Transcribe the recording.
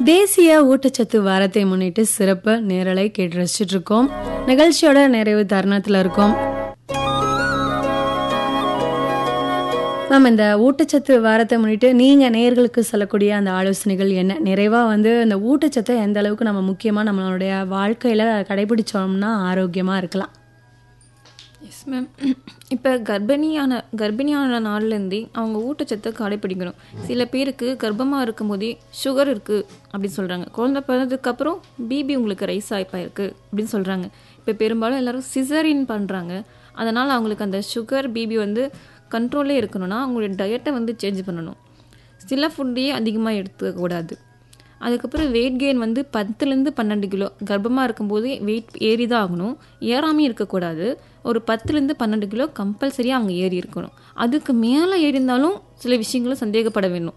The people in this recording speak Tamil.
தேசிய ஊட்டச்சத்து வாரத்தை முன்னிட்டு சிறப்பு நேரலை கேட்டு ரசிச்சுட்டு இருக்கோம். நிகழ்ச்சியோட நிறைவு தருணத்துல இருக்கோம். மேம், இந்த ஊட்டச்சத்து வாரத்தை முன்னிட்டு நீங்க நேயர்களுக்கு சொல்லக்கூடிய அந்த ஆலோசனைகள் என்ன? நிறைவா இந்த ஊட்டச்சத்தை எந்த அளவுக்கு நம்ம முக்கியமா நம்மளுடைய வாழ்க்கையில கடைபிடிச்சோம்னா ஆரோக்கியமா இருக்கலாம்? Yes ma'am. இப்போ கர்ப்பிணியான நாள்லேருந்தே அவங்க ஊட்டச்சத்தை கடைப்பிடிக்கணும். சில பேருக்கு கர்ப்பமாக இருக்கும்போதே சுகர் இருக்குது அப்படின்னு சொல்கிறாங்க. குழந்தை பிறந்ததுக்கப்புறம் பிபி உங்களுக்கு ரைஸ் ஆகிப்பாயிருக்கு அப்படின்னு சொல்கிறாங்க. இப்போ பெரும்பாலும் எல்லோரும் சிசரின் பண்ணுறாங்க. அதனால் அவங்களுக்கு அந்த சுகர் பிபி கண்ட்ரோலே இருக்கணும்னா அவங்களுடைய டயட்டை சேஞ்ச் பண்ணணும். சில ஃபுட்டையே அதிகமாக எடுத்துக்கக்கூடாது. அதுக்கப்புறம் வெயிட் கெயின் 10லேருந்து 12 கிலோ கர்ப்பமாக இருக்கும்போது வெயிட் ஏறி தான் ஆகணும். ஏறாமையும் இருக்கக்கூடாது. ஒரு 10லேருந்து 12 கிலோ கம்பல்சரியாக அவங்க ஏறி இருக்கணும். அதுக்கு மேலே ஏறி இருந்தாலும் சில விஷயங்களும் சந்தேகப்பட வேணும்.